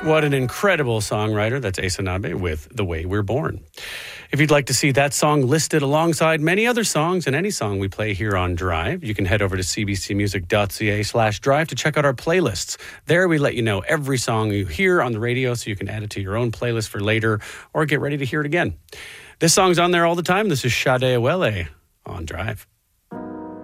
What an incredible songwriter. That's Aysanabé with The Way We're Born. If you'd like to see that song listed alongside many other songs and any song we play here on Drive, you can head over to cbcmusic.ca/drive to check out our playlists. There we let you know every song you hear on the radio so you can add it to your own playlist for later or get ready to hear it again. This song's on there all the time. This is Sade Awele on Drive.